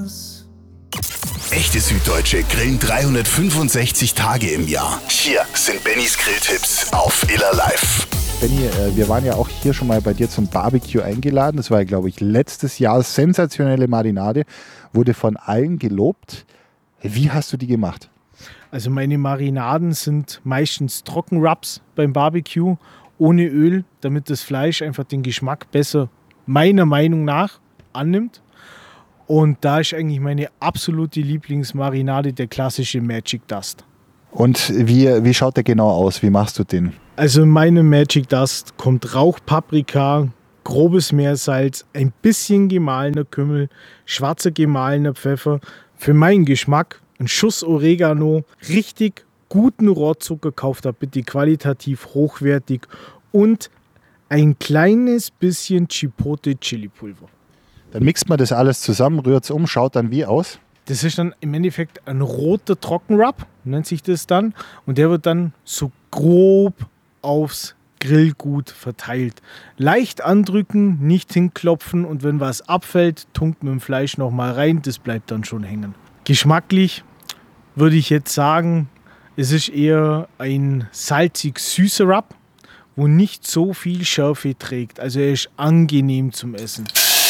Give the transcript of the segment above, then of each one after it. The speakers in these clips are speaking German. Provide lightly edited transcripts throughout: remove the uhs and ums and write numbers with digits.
Echte Süddeutsche grillen 365 Tage im Jahr. Hier sind Bennys Grilltipps auf Iller Live. Benny, wir waren ja auch hier schon mal bei dir zum Barbecue eingeladen. Das war ja, glaube ich, letztes Jahr. Sensationelle Marinade, wurde von allen gelobt. Wie hast du die gemacht? Also meine Marinaden sind meistens Trockenrubs beim Barbecue, ohne Öl, damit das Fleisch einfach den Geschmack besser, meiner Meinung nach, annimmt. Und da ist eigentlich meine absolute Lieblingsmarinade der klassische Magic Dust. Und wie schaut der genau aus? Wie machst du den? Also in meinem Magic Dust kommt Rauchpaprika, grobes Meersalz, ein bisschen gemahlener Kümmel, schwarzer gemahlener Pfeffer, für meinen Geschmack ein Schuss Oregano, richtig guten Rohrzucker, kauft da bitte qualitativ hochwertig und ein kleines bisschen Chipotle Chili-Pulver. Dann mixt man das alles zusammen, rührt es um, schaut dann wie aus? Das ist dann im Endeffekt ein roter Trockenrub, nennt sich das dann. Und der wird dann so grob aufs Grillgut verteilt. Leicht andrücken, nicht hinklopfen und wenn was abfällt, tunkt mit dem Fleisch nochmal rein, das bleibt dann schon hängen. Geschmacklich würde ich jetzt sagen, es ist eher ein salzig-süßer Rub, wo nicht so viel Schärfe trägt. Also er ist angenehm zum Essen.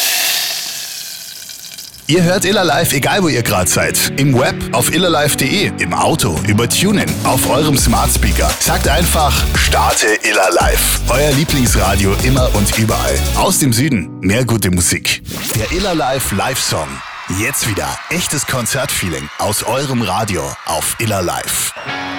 Ihr hört Iller Live, egal wo ihr gerade seid. Im Web, auf illerlive.de, im Auto, über TuneIn, auf eurem Smart Speaker. Sagt einfach, starte Iller Live. Euer Lieblingsradio immer und überall. Aus dem Süden, mehr gute Musik. Der Iller Live Live-Song. Jetzt wieder echtes Konzertfeeling aus eurem Radio auf Iller Live.